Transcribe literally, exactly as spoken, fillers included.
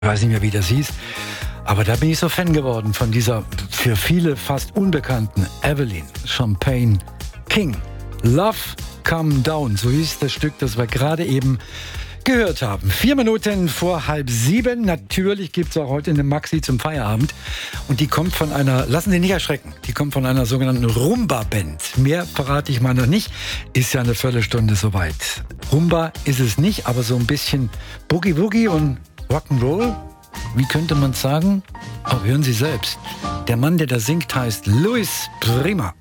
Ich weiß nicht mehr, wie das hieß. Aber da bin ich so Fan geworden von dieser für viele fast unbekannten Evelyn Champagne King. Love Come Down, so hieß das Stück, das wir gerade eben gehört haben. Vier Minuten vor halb sieben. Natürlich gibt es auch heute eine Maxi zum Feierabend. Und die kommt von einer, lassen Sie nicht erschrecken, die kommt von einer sogenannten Rumba-Band. Mehr verrate ich mal noch nicht. Ist ja eine Viertelstunde soweit. Rumba ist es nicht, aber so ein bisschen Boogie-Woogie und Rock'n'Roll. Wie könnte man sagen? Oh, hören Sie selbst. Der Mann, der da singt, heißt Luis Prima.